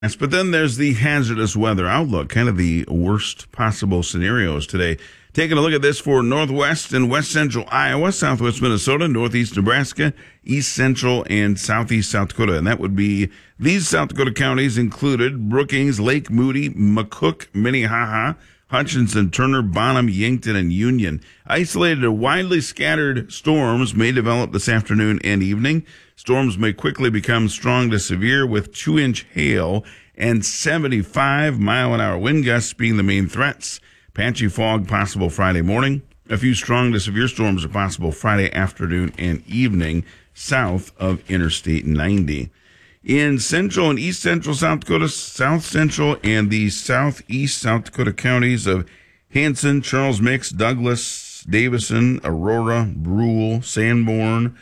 Yes, but then there's the hazardous weather outlook, kind of the worst possible scenarios today. Taking a look at this for northwest and west central Iowa, southwest Minnesota, northeast Nebraska, east central, and southeast South Dakota. And that would be these South Dakota counties included Brookings, Lake Moody, McCook, Minnehaha, Hutchinson, Turner, Bonham, Yankton, and Union. Isolated or widely scattered storms may develop this afternoon and evening. Storms may quickly become strong to severe with 2-inch hail and 75-mile-an-hour wind gusts being the main threats. Patchy fog possible Friday morning. A few strong to severe storms are possible Friday afternoon and evening south of Interstate 90. In central and east central South Dakota, south central and the southeast South Dakota counties of Hanson, Charles Mix, Douglas, Davison, Aurora, Brule, Sanborn,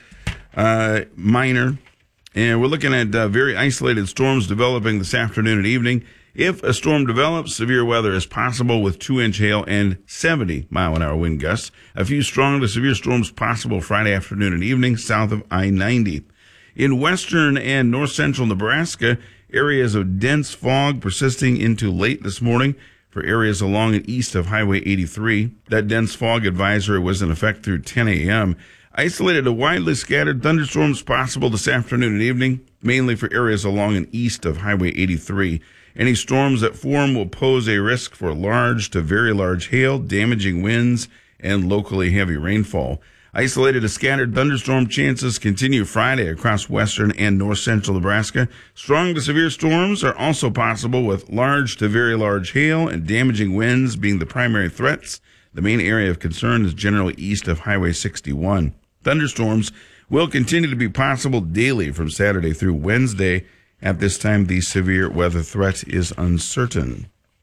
Minor. And we're looking at very isolated storms developing this afternoon and evening. If a storm develops, severe weather is possible with 2-inch hail and 70-mile-an-hour wind gusts. A few strong to severe storms possible Friday afternoon and evening south of I-90. In western and north central Nebraska, areas of dense fog persisting into late this morning for areas along and east of Highway 83. That dense fog advisory was in effect through 10 a.m. Isolated to widely scattered thunderstorms possible this afternoon and evening, mainly for areas along and east of Highway 83. Any storms that form will pose a risk for large to very large hail, damaging winds, and locally heavy rainfall. Isolated to scattered thunderstorm chances continue Friday across western and north central Nebraska. Strong to severe storms are also possible with large to very large hail and damaging winds being the primary threats. The main area of concern is generally east of Highway 61. Thunderstorms will continue to be possible daily from Saturday through Wednesday. At this time, the severe weather threat is uncertain.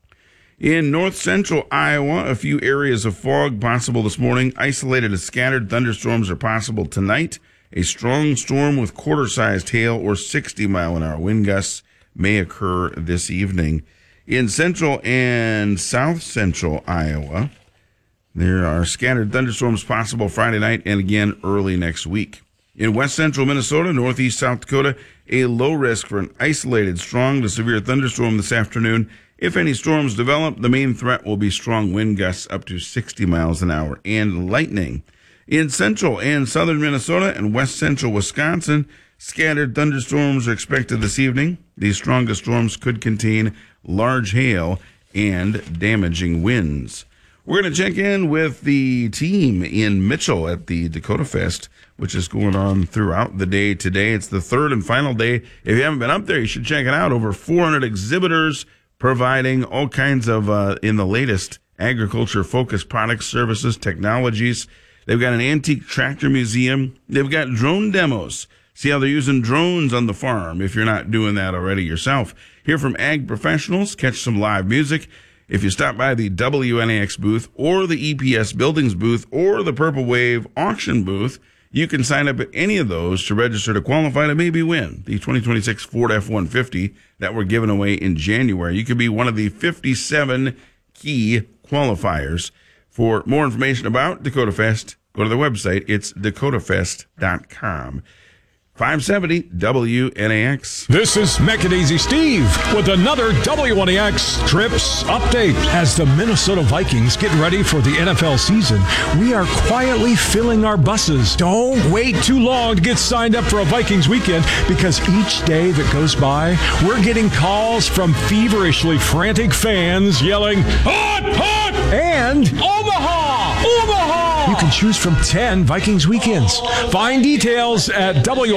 In north central Iowa, a few areas of fog possible this morning. Isolated to scattered thunderstorms are possible tonight. A strong storm with quarter-sized hail or 60-mile-an-hour wind gusts may occur this evening. In central and south central Iowa, there are scattered thunderstorms possible Friday night and again early next week. In west central Minnesota, northeast South Dakota, a low risk for an isolated strong to severe thunderstorm this afternoon. If any storms develop, the main threat will be strong wind gusts up to 60 miles an hour and lightning. In central and southern Minnesota and west central Wisconsin, scattered thunderstorms are expected this evening. These strongest storms could contain large hail and damaging winds. We're going to check in with the team in Mitchell at the Dakota Fest, which is going on throughout the day today. It's the third and final day. If you haven't been up there, you should check it out. Over 400 exhibitors providing all kinds of, in the latest agriculture-focused products, services, technologies. They've got an antique tractor museum. They've got drone demos. See how they're using drones on the farm if you're not doing that already yourself. Hear from ag professionals, catch some live music. If you stop by the WNAX booth or the EPS Buildings booth or the Purple Wave auction booth, you can sign up at any of those to register to qualify to maybe win the 2026 Ford F-150 that we're giving away in January. You could be one of the 57 key qualifiers. For more information about Dakota Fest, go to their website. It's dakotafest.com. 570 WNAX. This is Mechadaisy Steve with another WNAX Trips update. As the Minnesota Vikings get ready for the NFL season, we are quietly filling our buses. Don't wait too long to get signed up for a Vikings weekend, because each day that goes by, we're getting calls from feverishly frantic fans yelling, "Hot, hot!" and "Omaha! Omaha!" You can choose from 10 Vikings weekends. Find details at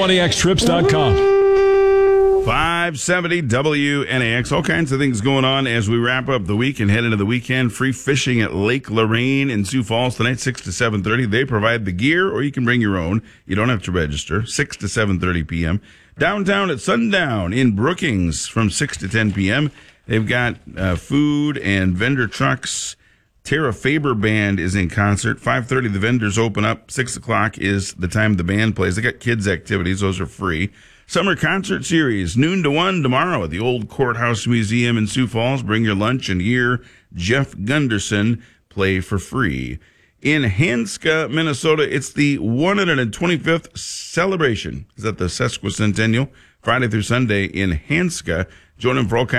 WNAXtrips.com. 570 WNAX. All kinds of things going on as we wrap up the week and head into the weekend. Free fishing at Lake Lorraine in Sioux Falls tonight, 6 to 7:30. They provide the gear, or you can bring your own. You don't have to register. 6 to 7:30 p.m. Downtown at Sundown in Brookings from 6 to 10 p.m. They've got food and vendor trucks. Tara Faber Band is in concert. 5:30, the vendors open up. 6 o'clock is the time the band plays. They got kids' activities. Those are free. Summer concert series, noon to 1 tomorrow at the Old Courthouse Museum in Sioux Falls. Bring your lunch and hear Jeff Gunderson play for free. In Hanska, Minnesota, it's the 125th celebration. Is that the sesquicentennial? Friday through Sunday in Hanska. Join him for all kinds